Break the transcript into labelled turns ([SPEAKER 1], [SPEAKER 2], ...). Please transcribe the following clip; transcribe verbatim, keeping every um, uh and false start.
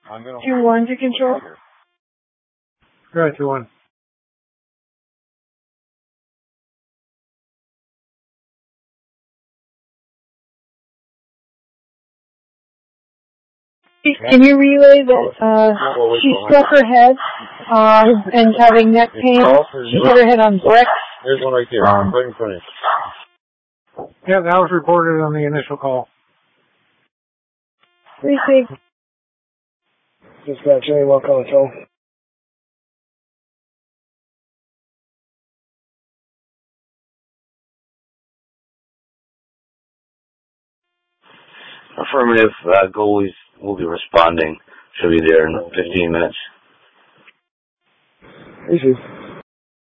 [SPEAKER 1] two one to control.
[SPEAKER 2] Go ahead, two one.
[SPEAKER 1] Can you relay that uh, she struck her head uh, and having neck pain? She hit her head on bricks.
[SPEAKER 3] There's one right there. Um, right in front of you.
[SPEAKER 2] Yeah, that was reported on the initial call.
[SPEAKER 1] Received.
[SPEAKER 4] Dispatch, any walk on the phone?
[SPEAKER 5] Affirmative. Uh, goalies will be responding. Should be there in fifteen minutes.
[SPEAKER 4] Easy.